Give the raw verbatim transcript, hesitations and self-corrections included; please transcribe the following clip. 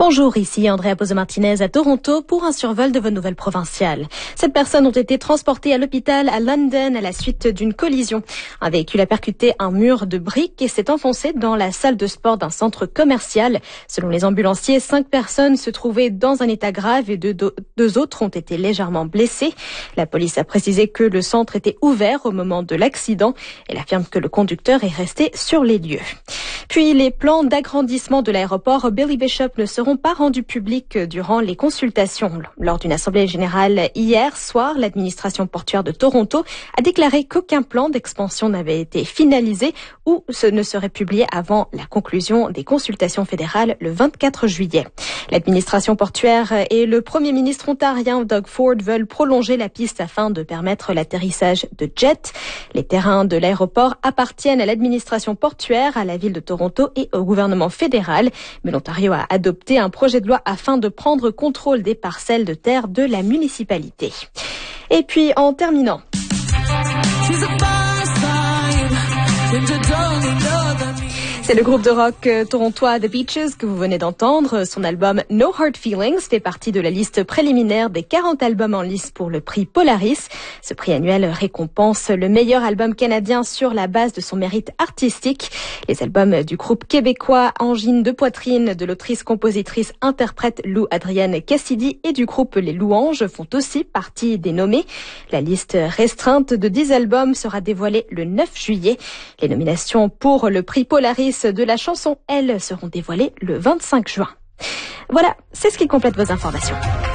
Bonjour, ici Andrea Pozo-Martinez à Toronto pour un survol de vos nouvelles provinciales. Sept personnes ont été transportées à l'hôpital à London à la suite d'une collision. Un véhicule a percuté un mur de briques et s'est enfoncé dans la salle de sport d'un centre commercial. Selon les ambulanciers, cinq personnes se trouvaient dans un état grave et deux, deux autres ont été légèrement blessées. La police a précisé que le centre était ouvert au moment de l'accident. Elle affirme que le conducteur est resté sur les lieux. Puis les plans d'agrandissement de l'aéroport Billy Bishop ne seront pas rendus publics durant les consultations. Lors d'une assemblée générale hier soir, l'administration portuaire de Toronto a déclaré qu'aucun plan d'expansion n'avait été finalisé ou ce ne serait publié avant la conclusion des consultations fédérales le vingt-quatre juillet. L'administration portuaire et le premier ministre ontarien Doug Ford veulent prolonger la piste afin de permettre l'atterrissage de jets. Les terrains de l'aéroport appartiennent à l'administration portuaire, à la ville de Toronto et au gouvernement fédéral. Mais l'Ontario a adopté un projet de loi afin de prendre contrôle des parcelles de terre de la municipalité. Et puis, en terminant... C'est le groupe de rock torontois The Beaches que vous venez d'entendre. Son album No Hard Feelings fait partie de la liste préliminaire des quarante albums en lice pour le prix Polaris. Ce prix annuel récompense le meilleur album canadien sur la base de son mérite artistique. Les albums du groupe québécois Angine de Poitrine de l'autrice, compositrice, interprète Lou Adrienne Cassidy et du groupe Les Louanges font aussi partie des nommés. La liste restreinte de dix albums sera dévoilée le neuf juillet. Les nominations pour le prix Polaris de la chanson, elles, seront dévoilées le vingt-cinq juin. Voilà, c'est ce qui complète vos informations.